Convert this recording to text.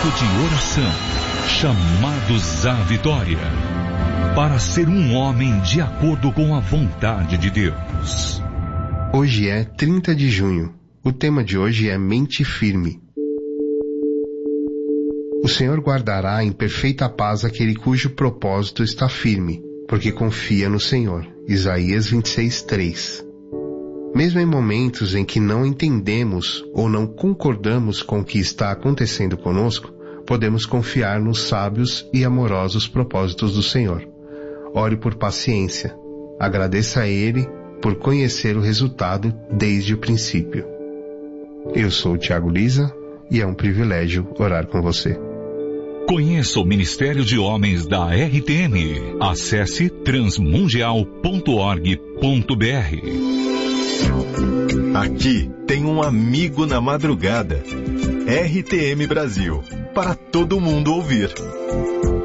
de oração, chamados à vitória, para ser um homem de acordo com a vontade de Deus. Hoje é 30 de junho. O tema de hoje é mente firme. O Senhor guardará em perfeita paz aquele cujo propósito está firme, porque confia no Senhor. Isaías 26:3. Mesmo em momentos em que não entendemos ou não concordamos com o que está acontecendo conosco, podemos confiar nos sábios e amorosos propósitos do Senhor. Ore por paciência. Agradeça a Ele por conhecer o resultado desde o princípio. Eu sou o Thiago Lisa e é um privilégio orar com você. Conheça o Ministério de Homens da RTM. Acesse transmundial.org.br. Aqui tem um amigo na madrugada. RTM Brasil, para todo mundo ouvir.